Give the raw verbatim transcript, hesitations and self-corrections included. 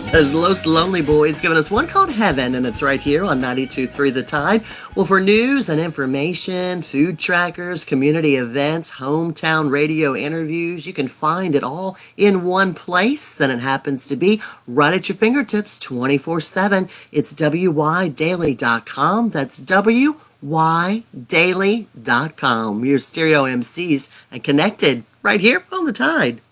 As Los Lonely Boys giving us one called Heaven, and it's right here on ninety-two point three The Tide. Well, for news and information, food trackers, community events, hometown radio interviews, you can find it all in one place, and it happens to be right at your fingertips twenty-four seven. It's W Y daily dot com. That's W Y daily dot com. Your stereo M Cs and connected right here on The Tide.